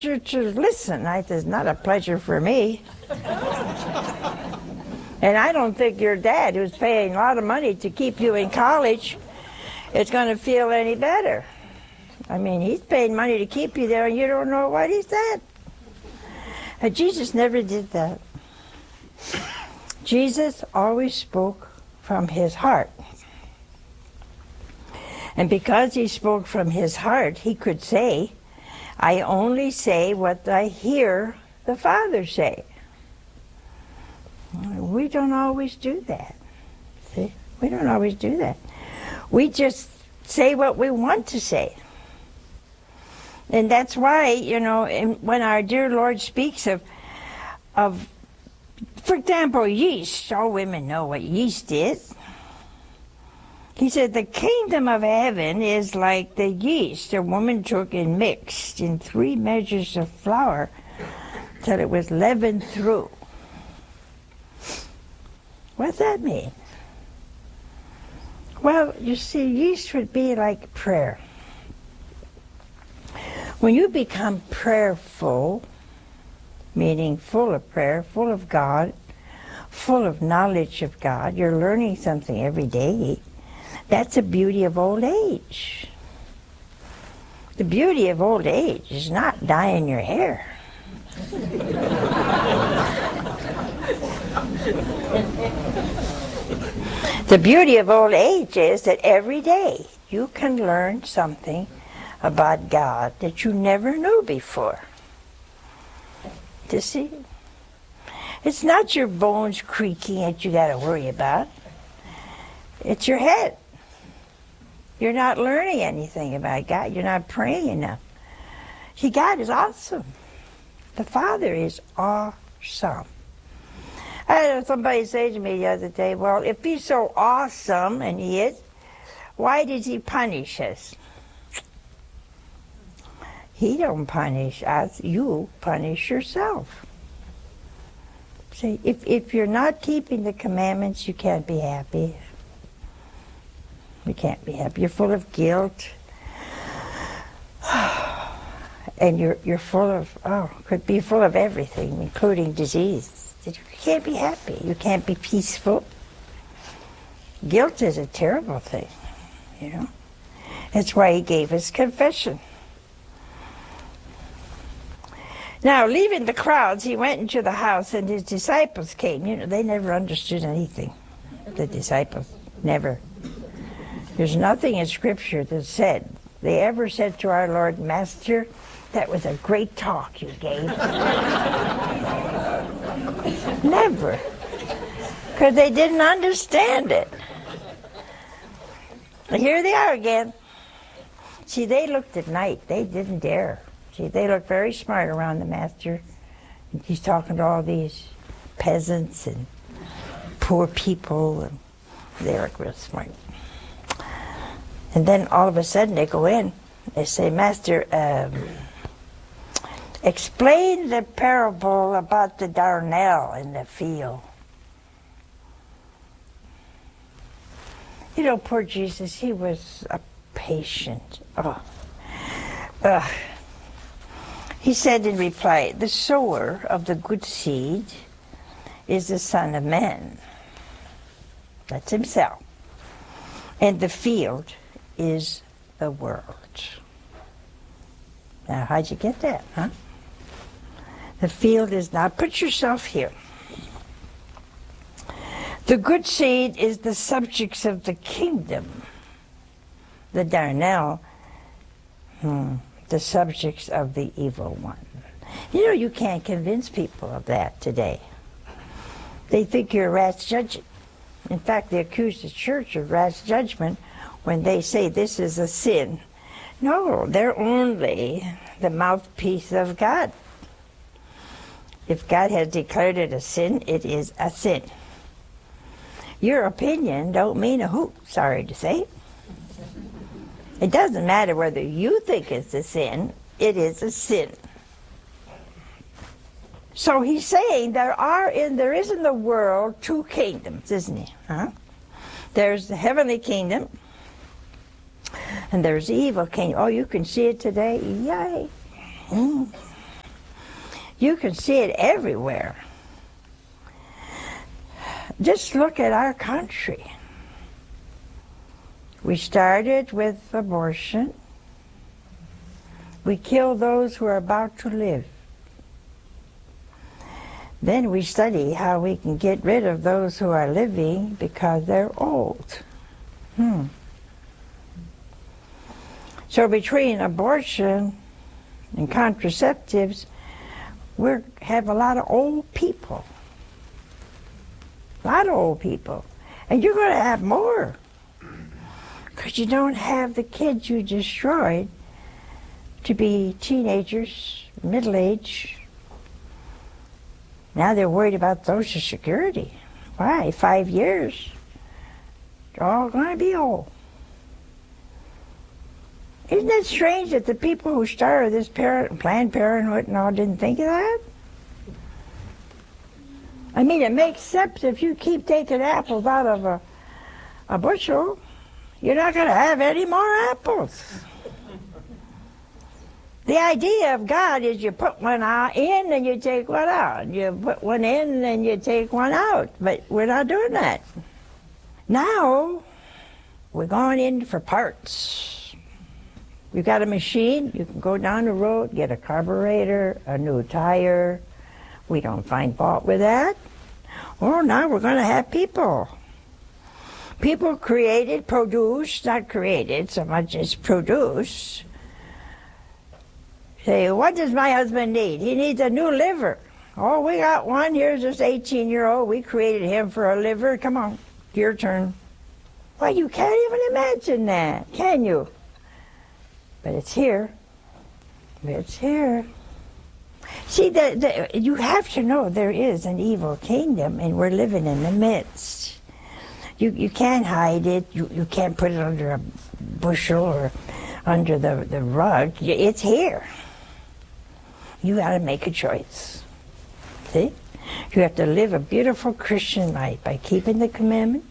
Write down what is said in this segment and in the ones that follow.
to listen. I said, it's not a pleasure for me. And I don't think your dad, who's paying a lot of money to keep you in college, is going to feel any better. I mean, he's paying money to keep you there, and you don't know what he said. And Jesus never did that. Jesus always spoke from his heart. And because he spoke from his heart, he could say, I only say what I hear the Father say. We don't always do that. See? We don't always do that. We just say what we want to say. And that's why, you know, when our dear Lord speaks of, for example, yeast, all women know what yeast is. He said, the kingdom of heaven is like the yeast a woman took and mixed in 3 measures of flour till it was leavened through. What's that mean? Well, you see, yeast would be like prayer. When you become prayerful, meaning full of prayer, full of God, full of knowledge of God, you're learning something every day. That's the beauty of old age. The beauty of old age is not dyeing your hair. The beauty of old age is that every day you can learn something about God that you never knew before. You see? It's not your bones creaking that you got to worry about. It's your head. You're not learning anything about God. You're not praying enough. See, God is awesome. The Father is awesome. I had somebody say to me the other day, well, if he's so awesome, and he is, why does he punish us? He don't punish us. You punish yourself. See, if you're not keeping the commandments, you can't be happy. You can't be happy. You're full of guilt. And you're full of, could be full of everything, including disease. You can't be happy. You can't be peaceful. Guilt is a terrible thing, you know. That's why he gave us confession. Now, leaving the crowds, he went into the house, and his disciples came. You know, they never understood anything, the disciples, never. There's nothing in Scripture that they ever said to our Lord, Master, that was a great talk you gave. Never. Because they didn't understand it. But here they are again. See, they looked at night. They didn't dare. See, they looked very smart around the Master. And he's talking to all these peasants and poor people, and they look real smart. And then all of a sudden they go in. They say, Master, explain the parable about the darnel in the field. You know, poor Jesus, he was a patient. He said in reply, the sower of the good seed is the Son of Man. That's himself. And the field is the world. Now, how'd you get that, huh? The field is not. Put yourself here. The good seed is the subjects of the kingdom. The darnel, the subjects of the evil one. You know, you can't convince people of that today. They think you're rat's judging. In fact, they accuse the church of rat's judgment when they say this is a sin. No, they're only the mouthpiece of God. If God has declared it a sin, it is a sin. Your opinion don't mean a hoot, sorry to say. It doesn't matter whether you think it's a sin, it is a sin. So he's saying there is in the world 2 kingdoms, isn't he? Huh? There's the heavenly kingdom, and there's the evil kingdom. Oh, you can see it today? Yay! You can see it everywhere. Just look at our country. We started with abortion. We kill those who are about to live. Then we study how we can get rid of those who are living because they're old. So between abortion and contraceptives, we have a lot of old people. A lot of old people. And you're going to have more. Because you don't have the kids you destroyed to be teenagers, middle-aged. Now they're worried about Social Security. Why? 5 years. They're all going to be old. Isn't it strange that the people who started this Planned Parenthood and all didn't think of that? I mean, it makes sense if you keep taking apples out of a bushel, you're not going to have any more apples. The idea of God is you put one in and you take one out. You put one in and you take one out. But we're not doing that. Now, we're going in for parts. You've got a machine, you can go down the road, get a carburetor, a new tire. We don't find fault with that. Oh, now we're going to have people. People created, produced, not created so much as produced. Say, what does my husband need? He needs a new liver. Oh, we got one. Here's this 18-year-old. We created him for a liver. Come on, your turn. Well, you can't even imagine that, can you? But it's here. It's here. See, you have to know there is an evil kingdom, and we're living in the midst. You can't hide it. You can't put it under a bushel or under the rug. It's here. You got to make a choice. See? You have to live a beautiful Christian life by keeping the commandment,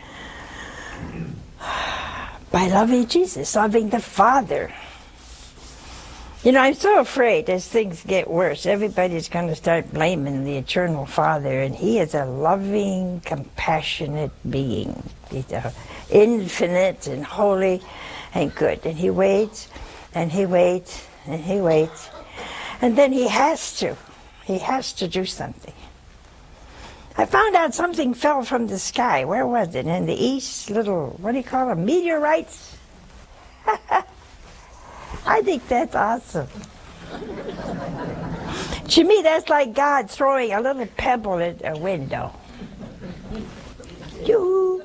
by loving Jesus, loving the Father. You know, I'm so afraid as things get worse, everybody's going to start blaming the Eternal Father, and He is a loving, compassionate being. He's infinite and holy and good. And He waits, and He waits, and He waits. And then He has to do something. I found out something fell from the sky. Where was it? In the east, little, what do you call them, meteorites? I think that's awesome. To me, that's like God throwing a little pebble at a window. Yoo-hoo.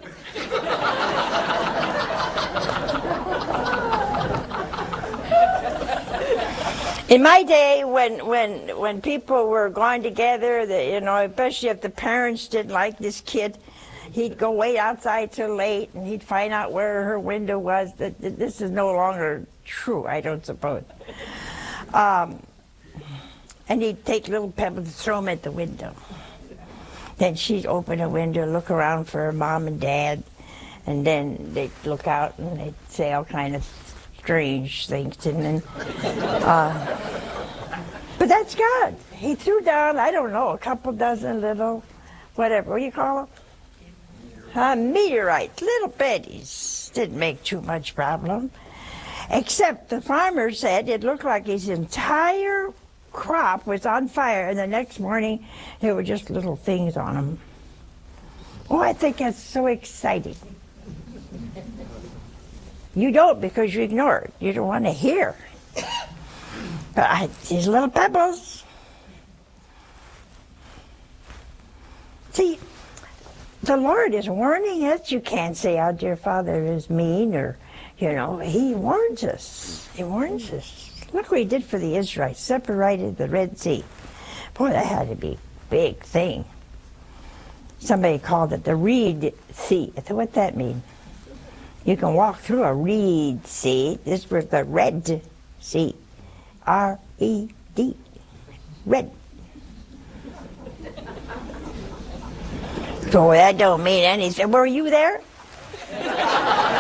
In my day, when people were going together, especially if the parents didn't like this kid, he'd go wait outside till late, and he'd find out where her window was. This is no longer true, I don't suppose. And he'd take little pebbles and throw them at the window. Then she'd open a window, look around for her mom and dad, and then they'd look out and they'd say all kind of strange things. And then, but that's God. He threw down, I don't know, a couple dozen little, whatever, what do you call them? Meteorites, little bitties. Didn't make too much problem. Except the farmer said it looked like his entire crop was on fire, and the next morning there were just little things on them. Oh, I think that's so exciting. You don't, because you ignore it. You don't want to hear. But these little pebbles. See, the Lord is warning us. You can't say, our dear Father is mean, or, He warns us. He warns us. Look what He did for the Israelites, separated the Red Sea. Boy, that had to be a big thing. Somebody called it the Reed Sea. I thought, what'd that mean? You can walk through a reed sea. This was the Red Sea. R-E-D. Red. So that don't mean anything. Were you there?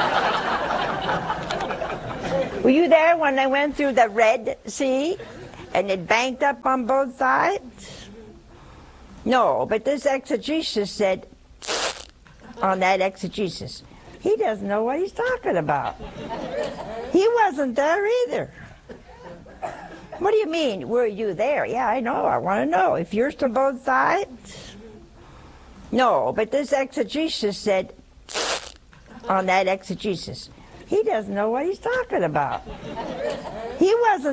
Were you there when they went through the Red Sea? And it banked up on both sides? No, but this exegesis said, on that exegesis, he doesn't know what he's talking about. He wasn't there either. What do you mean, were you there? Yeah, I know, I want to know. If yours to both sides? No, but this exegesis said, on that exegesis, he doesn't know what he's talking about. He wasn't